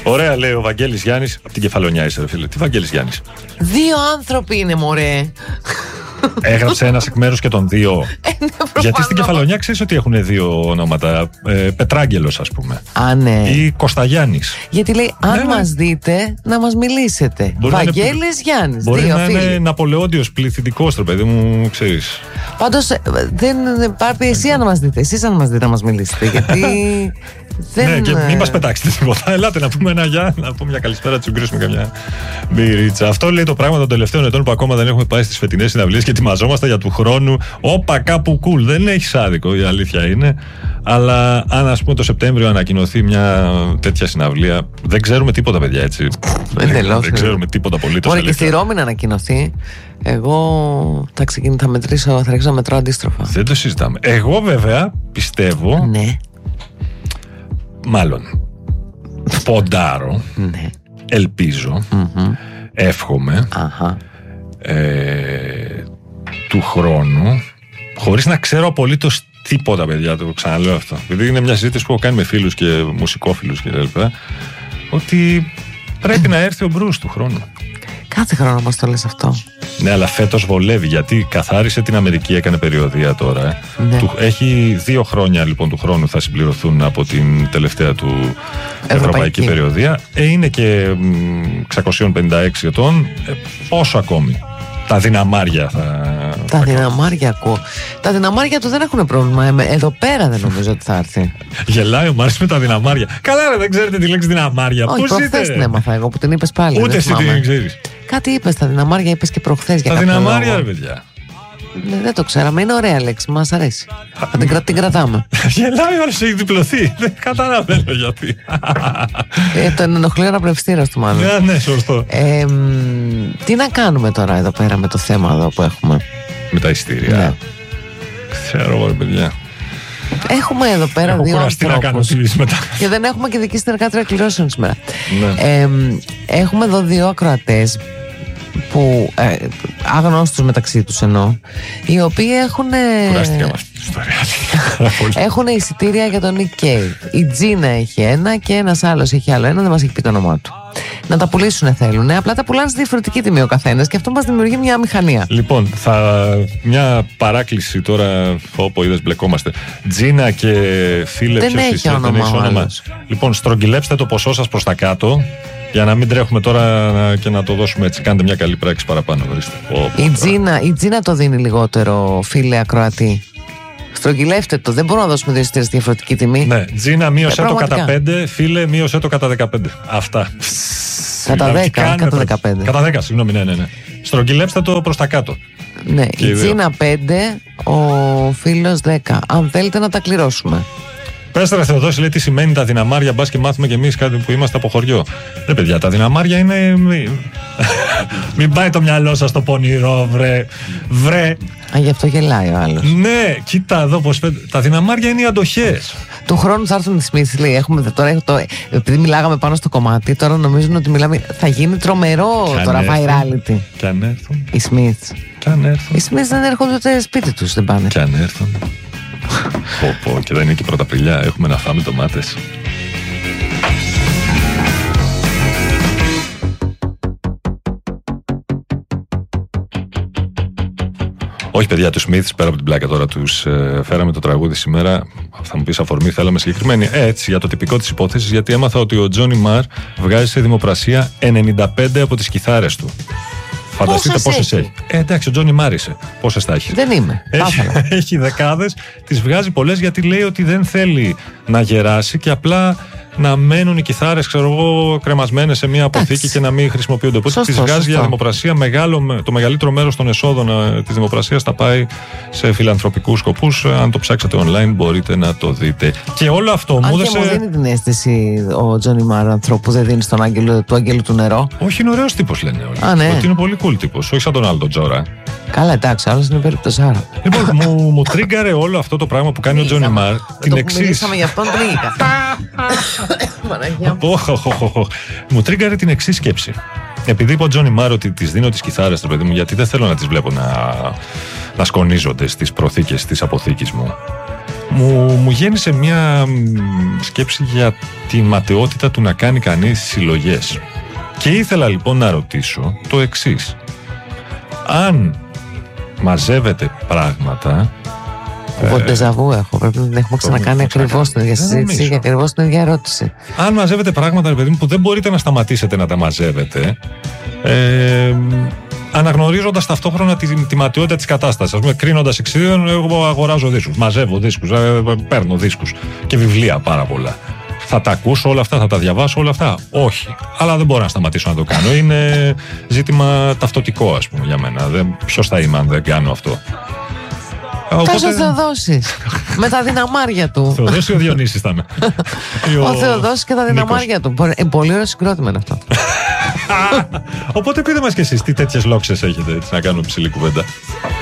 Ωραία, λέει ο Βαγγέλης Γιάννης. Από την Κεφαλονιά είσαι, ρε φίλε. Τι Βαγγέλης Γιάννης? 2 άνθρωποι είναι, μωρέ. Έγραψε ένας εκ μέρους και των 2. Γιατί στην Κεφαλονιά ξέρεις ότι έχουν 2 ονόματα. Πετράγγελος, ας πούμε. Α, ναι. Ή Κωσταγιάννης. Γιατί λέει, αν μας δείτε, να μας μιλήσετε. Βαγγέλης Γιάννης. Μπορεί 2 να φίλοι. είναι Ναπολεόντιος πληθυντικός, ρε παιδί μου, ξέρεις. Πάντως δεν πάρει εσύ αν μας δείτε. Εσείς αν μας δείτε να μας μιλήσετε. Γιατί δεν... Ναι, και μην μας πετάξετε τίποτα. Ελάτε να πούμε ένα γεια, να πούμε μια καλησπέρα, τσουγκρίσουμε καμιά μπυρίτσα. Αυτό λέει το πράγμα των τελευταίων ετών που ακόμα δεν έχουμε πάει στις φετινές συναυλίες και ετοιμαζόμαστε για του χρόνου. Όπα, κάπου cool. Δεν έχει άδικο, η αλήθεια είναι. Αλλά αν, ας πούμε, το Σεπτέμβριο ανακοινωθεί μια τέτοια συναυλία, δεν ξέρουμε τίποτα, παιδιά, έτσι. Δεν ξέρουμε τίποτα απολύτως. Μπορεί και στη Ρώμη να ανακοινωθεί. Εγώ θα αρχίσω να μετράω αντίστροφα. Δεν το συζητάμε. Εγώ βέβαια πιστεύω. Ναι. Μάλλον ποντάρω. Ναι. Ελπίζω. Εύχομαι. Του χρόνου, χωρίς να ξέρω απολύτως τίποτα, παιδιά, το ξαναλέω αυτό, επειδή είναι μια συζήτηση που έχω κάνει με φίλους και μουσικόφιλους και λοιπά, ότι πρέπει να έρθει ο Μπρους του χρόνου. Κάθε χρόνο μας το λες αυτό. Ναι, αλλά φέτος βολεύει, γιατί καθάρισε την Αμερική, έκανε περιοδεία τώρα. Ναι. Έχει 2 χρόνια λοιπόν του χρόνου θα συμπληρωθούν από την τελευταία του ευρωπαϊκή περιοδεία. Είναι και 656 ετών. Πόσο ακόμη? Τα δυναμάρια Τα δυναμάρια ακούω. Τα δυναμάρια του δεν έχουν πρόβλημα. Εδώ πέρα δεν νομίζω ότι θα έρθει. Γελάει ο Μάρης με τα δυναμάρια. Καλά, ρε, δεν ξέρετε τη λέξη δυναμάρια. Όχι, προχθές την έμαθα εγώ που την είπες πάλι. Ούτε εσύ την ξέρεις. Κάτι είπες, τα δυναμάρια είπες και προχθές για τα δυναμάρια, ρε παιδιά. Δεν το ξέραμε, είναι ωραία λέξη, μας αρέσει. Την κρατάμε. Γελάει όλος, έχει διπλωθεί. Δεν καταλαβαίνω γιατί. Τον ενοχλεί ο αναπνευστήρας του μάλλον. Ναι, σωστό. Τι να κάνουμε τώρα εδώ πέρα με το θέμα εδώ που έχουμε? Με τα ειστήρια. Ναι. Ξέρω εγώ, ρε παιδιά. Έχουμε εδώ πέρα 2 ανθρώπους και δεν έχουμε και δική συνεργάτρια κληρώσεων σήμερα. Ναι. Έχουμε εδώ 2 ακροατές που αγνώστους μεταξύ τους εννοώ, οι οποίοι έχουν έχουν εισιτήρια για τον Nick Cave. Η Τζίνα έχει ένα και ένας άλλος έχει άλλο ένα, δεν μας έχει πει το όνομά του. Να τα πουλήσουν θέλουν, απλά τα πουλάνε στη διαφορετική τιμή ο καθένας και αυτό μας δημιουργεί μια μηχανία. Λοιπόν, μια παράκληση τώρα, όπου είδες μπλεκόμαστε. Τζίνα και φίλε, δεν έχει όνομα. Λοιπόν, στρογγυλέψτε το ποσό σας προς τα κάτω, για να μην τρέχουμε τώρα και να το δώσουμε έτσι. Κάντε μια καλή πράξη παραπάνω. Η Τζίνα το δίνει λιγότερο, φίλε ακροατή. Στρογγυλεύτε το, δεν μπορούμε να δώσουμε 2 εισιτήρια στη διαφορετική τιμή. Ναι, Τζίνα, μείωσε το κατά 5, φίλε, μείωσε το κατά 15. Αυτά. Κατά 10, κατά 15. Κατά 10, συγγνώμη, ναι. Στρογγυλέψτε το προς τα κάτω. Ναι, η Τζίνα 5, ο φίλος 10. Αν θέλετε να τα κληρώσουμε. Πέστε, ρε Θεοδόση, λέει τι σημαίνει τα δυναμάρια, μπας και μάθουμε κι εμείς κάτι που είμαστε από χωριό. Ρε παιδιά, τα δυναμάρια είναι. Μην πάει το μυαλό σας στο πονηρό, βρε. Α, γι' αυτό γελάει ο άλλος. Ναι, κοίτα εδώ πως φαίνεται. Τα δυναμάρια είναι οι αντοχές. Του χρόνου θα έρθουν οι Smiths, λέει. Επειδή μιλάγαμε πάνω στο κομμάτι, τώρα νομίζουν ότι μιλάμε. Θα γίνει τρομερό τώρα virality. Κι αν έρθουν. Οι Smiths. Οι Smiths δεν έρχονται ούτε σπίτι τους, δεν πάνε. Κι αν έρθουν. Πω, και δεν είναι και Πρωταπριλιά. Έχουμε να φάμε ντομάτες. Όχι, παιδιά, τους Smiths, πέρα από την πλάκα τώρα, τους φέραμε το τραγούδι σήμερα. Θα μου πεις αφορμή, θέλαμε συγκεκριμένη. Έτσι, για το τυπικό της υπόθεσης, γιατί έμαθα ότι ο Τζόνι Μαρ βγάζει σε δημοπρασία 95 από τις κιθάρες του. Φανταστείτε πόσες έχει. Εντάξει, ο Τζόνι Μαρ είσαι. Πόσες θα έχει? Δεν είμαι. Έχει δεκάδες, τις βγάζει πολλές γιατί λέει ότι δεν θέλει να γεράσει και απλά να μένουν οι κιθάρες, ξέρω εγώ, κρεμασμένες σε μια αποθήκη και να μην χρησιμοποιούνται. Οπότε τις βγάζει για δημοπρασία. Το μεγαλύτερο μέρος των εσόδων της δημοπρασίας θα πάει σε φιλανθρωπικούς σκοπούς. Αν το ψάξετε online μπορείτε να το δείτε. Και όλο αυτό μου έδωσε. Μου δίνει την αίσθηση ο Τζόνι Μαρ ανθρώπου που δεν δίνει στον άγγελο του νερό. Όχι, είναι ωραίος τύπος, λένε όλοι. Α, ναι. Ότι είναι πολύ cool τύπος. Όχι σαν τον Άλντο Τζόρα. Καλά, εντάξει, άλλος είναι περίπτωση άρα. Λοιπόν, μου τρίγκαρε όλο αυτό το πράγμα που κάνει ο Τζόνι Μαρ την εξής. Μιλήσαμε για αυτόν Μου τρίγκαρε την εξής σκέψη. Επειδή είπε ο Τζόνι Μαρ ότι τις δίνω τις κιθάρες, το παιδί μου, γιατί δεν θέλω να τις βλέπω να σκονίζονται στις προθήκες της αποθήκης μου. μου γέννησε μια σκέψη για τη ματαιότητα του να κάνει κανείς συλλογές. Και ήθελα λοιπόν να ρωτήσω το εξής. Αν μαζεύετε πράγματα... Εγώ ντεζαβού έχω, πρέπει να την έχουμε ξανακάνει ακριβώς την ίδια συζήτηση και ακριβώς την ίδια ερώτηση. Αν μαζεύετε πράγματα, παιδί μου, που δεν μπορείτε να σταματήσετε να τα μαζεύετε, αναγνωρίζοντας ταυτόχρονα τη ματαιότητα της κατάστασης. Ας πούμε, κρίνοντας εξίδων, εγώ αγοράζω δίσκους, μαζεύω δίσκους, παίρνω δίσκους και βιβλία πάρα πολλά. Θα τα ακούσω όλα αυτά, θα τα διαβάσω όλα αυτά? Όχι. Αλλά δεν μπορώ να σταματήσω να το κάνω. Είναι ζήτημα ταυτοτικό, ας πούμε, για μένα. Ποιος θα είμαι αν δεν κάνω αυτό? Τάσο Θεοδόσης με τα δυναμάρια του. Θεοδόσης ή ο Διονύσης ήταν? Ο Θεοδόσης και τα δυναμάρια του. Πολύ ωραίο συγκρότημα είναι αυτό. Οπότε πείτε μας κι εσείς τι τέτοιες λόξες έχετε, έτσι, να κάνουμε ψηλή κουβέντα.